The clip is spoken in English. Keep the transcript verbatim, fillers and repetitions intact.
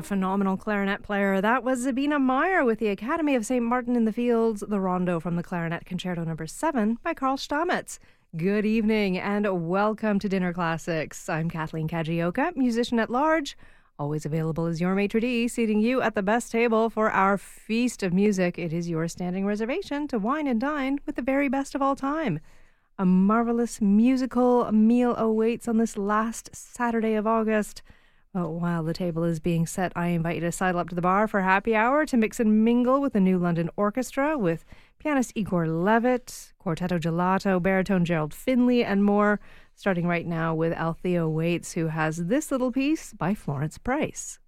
phenomenal clarinet player. That was Sabina Meyer with the Academy of Saint Martin in the Fields, the Rondo from the Clarinet Concerto number seven by Carl Stamitz. Good evening and welcome to Dinner Classics. I'm Kathleen Kajioka, musician at large, always available as your maitre d', seating you at the best table for our feast of music. It is your standing reservation to wine and dine with the very best of all time. A marvelous musical meal awaits on this last Saturday of August. Oh, while the table is being set, I invite you to sidle up to the bar for happy hour to mix and mingle with the New London Orchestra with pianist Igor Levit, Quartetto Gelato, baritone Gerald Finley, and more, starting right now with Althea Waits, who has this little piece by Florence Price.